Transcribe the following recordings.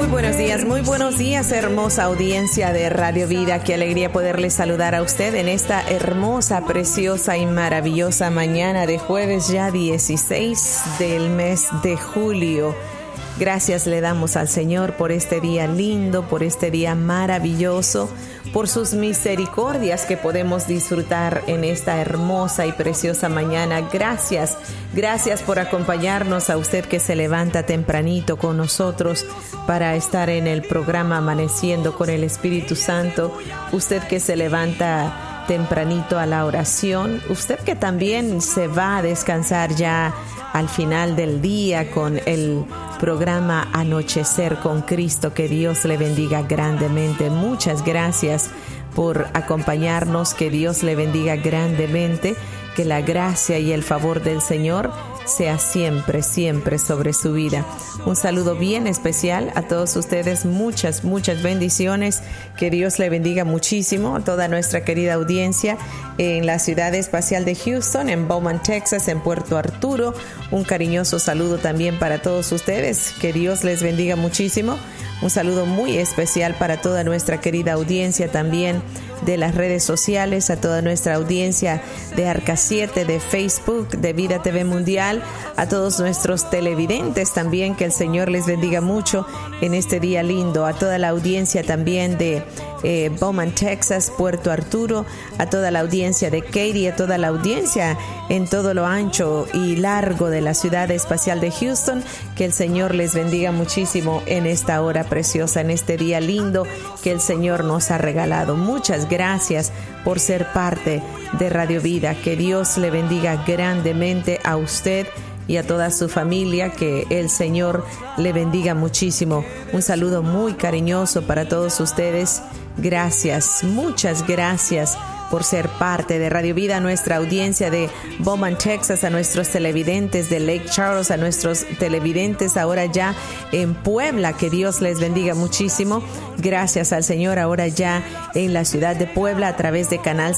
Muy buenos días, hermosa audiencia de Radio Vida. Qué alegría poderles saludar a usted en esta hermosa, preciosa y maravillosa mañana de jueves ya 16 del mes de julio. Gracias le damos al Señor por este día lindo, por este día maravilloso, por sus misericordias que podemos disfrutar en esta hermosa y preciosa mañana. Gracias por acompañarnos, a usted que se levanta tempranito con nosotros para estar en el programa Amaneciendo con el Espíritu Santo. Usted que se levanta tempranito a la oración, usted que también se va a descansar ya al final del día con el programa Anochecer con Cristo. Que Dios le bendiga grandemente. Muchas gracias por acompañarnos. Que Dios le bendiga grandemente. Que la gracia y el favor del Señor sea siempre sobre su vida. Un saludo bien especial a todos ustedes. Muchas bendiciones. Que Dios le bendiga muchísimo a toda nuestra querida audiencia en la ciudad espacial de Houston, en Beaumont, Texas, en Puerto Arturo. Un cariñoso saludo también para todos ustedes. Que Dios les bendiga muchísimo. Un saludo muy especial para toda nuestra querida audiencia también de las redes sociales, a toda nuestra audiencia de Arca 7, de Facebook, de Vida TV Mundial, a todos nuestros televidentes también, que el Señor les bendiga mucho en este día lindo, a toda la audiencia también de Beaumont, Texas, Puerto Arturo, a toda la audiencia de Katy, a toda la audiencia en todo lo ancho y largo de la ciudad espacial de Houston. Que el Señor les bendiga muchísimo en esta hora preciosa, en este día lindo que el Señor nos ha regalado. Muchas gracias por ser parte de Radio Vida. Que Dios le bendiga grandemente a usted y a toda su familia. Que el Señor le bendiga muchísimo. Un saludo muy cariñoso para todos ustedes. Gracias, muchas gracias por ser parte de Radio Vida, a nuestra audiencia de Beaumont, Texas, a nuestros televidentes de Lake Charles, a nuestros televidentes ahora ya en Puebla. Que Dios les bendiga muchísimo. Gracias al Señor, ahora ya en la ciudad de Puebla a través de Canal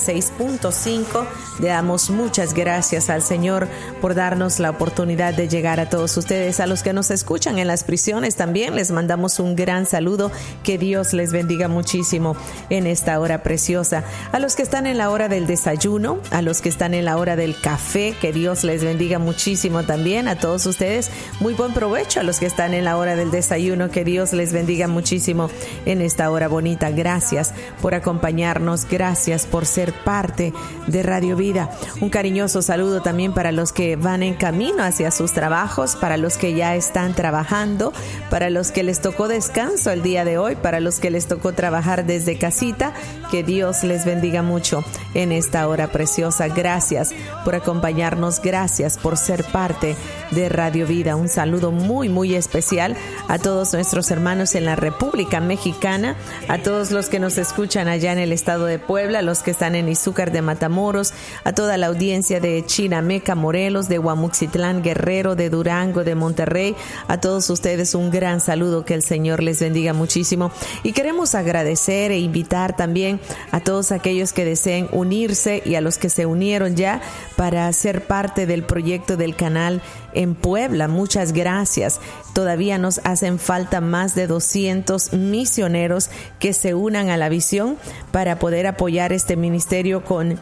6.5. Le damos muchas gracias al Señor por darnos la oportunidad de llegar a todos ustedes. A los que nos escuchan en las prisiones también les mandamos un gran saludo. Que Dios les bendiga muchísimo en esta hora preciosa. A los que están en la hora del desayuno, a los que están en la hora del café, que Dios les bendiga muchísimo también a todos ustedes. Muy buen provecho a los que están en la hora del desayuno. Que Dios les bendiga muchísimo en esta hora bonita. Gracias por acompañarnos. Gracias por ser parte de Radio Vida. Un cariñoso saludo también para los que van en camino hacia sus trabajos, para los que ya están trabajando, para los que les tocó descanso el día de hoy, para los que les tocó trabajar desde casita. Que Dios les bendiga mucho en esta hora preciosa. Gracias por acompañarnos. Gracias por ser parte de Radio Vida. Un saludo muy especial a todos nuestros hermanos en la República Mexicana, a todos los que nos escuchan allá en el estado de Puebla, los que están en Izúcar de Matamoros, a toda la audiencia de Chinameca, Morelos, de Guamuxitlán, Guerrero, de Durango, de Monterrey. A todos ustedes un gran saludo. Que el Señor les bendiga muchísimo. Y queremos agradecer e invitar también a todos aquellos que deseen unirse y a los que se unieron ya para ser parte del proyecto del canal en Puebla. Muchas gracias. Todavía nos hacen falta más de 200 misioneros que se unan a la visión para poder apoyar este ministerio con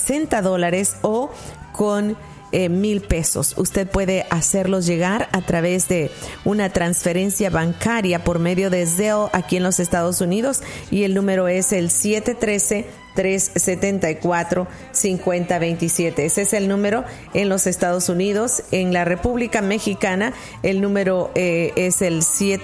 $60 o con $1,000. Usted puede hacerlos llegar a través de una transferencia bancaria por medio de Zelle aquí en los Estados Unidos, y el número es el 713-374-5027. Ese es el número en los Estados Unidos. En la República Mexicana el número es el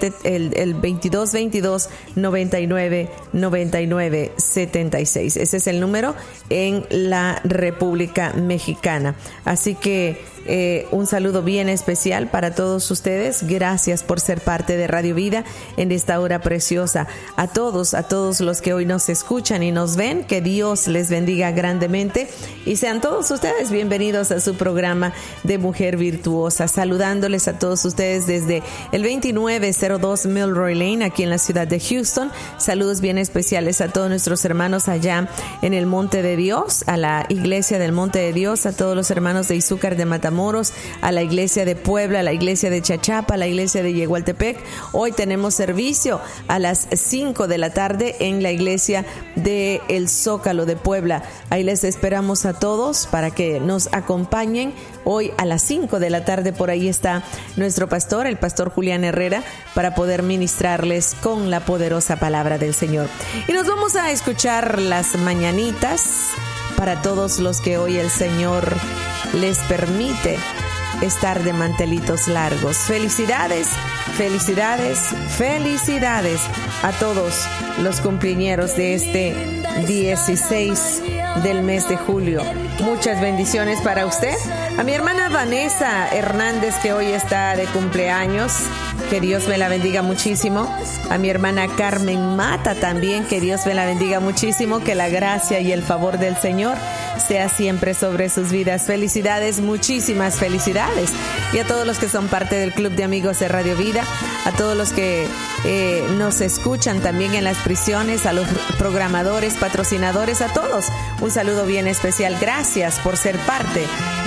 2222-999976. Ese es el número en la República Mexicana. Así que un saludo bien especial para todos ustedes. Gracias por ser parte de Radio Vida en esta hora preciosa. A todos los que hoy nos escuchan y nos ven, que Dios les bendiga grandemente y sean todos ustedes bienvenidos a su programa de Mujer Virtuosa. Saludándoles a todos ustedes desde el 2902 Milroy Lane aquí en la ciudad de Houston. Saludos bien especiales a todos nuestros hermanos allá en el Monte de Dios, a la Iglesia del Monte de Dios, a todos los hermanos de Izúcar de Matamoros, Matamoros, a la iglesia de Puebla, a la iglesia de Chachapa, a la iglesia de Yehualtepec. Hoy tenemos servicio a las 5 de la tarde en la iglesia de El Zócalo de Puebla. Ahí les esperamos a todos para que nos acompañen. Hoy a las 5 de la tarde por ahí está nuestro pastor, el pastor Julián Herrera, para poder ministrarles con la poderosa palabra del Señor. Y nos vamos a escuchar las mañanitas para todos los que hoy el Señor les permite estar de mantelitos largos. Felicidades, felicidades, felicidades a todos los cumpleañeros de este 16 del mes de julio. Muchas bendiciones para usted. A mi hermana Vanessa Hernández, que hoy está de cumpleaños, que Dios me la bendiga muchísimo. A mi hermana Carmen Mata también, que Dios me la bendiga muchísimo. Que la gracia y el favor del Señor sea siempre sobre sus vidas. Felicidades, muchísimas felicidades. Y a todos los que son parte del Club de Amigos de Radio Vida, a todos los que nos escuchan también en las prisiones, a los programadores, patrocinadores, a todos. Un saludo bien especial. Gracias por ser parte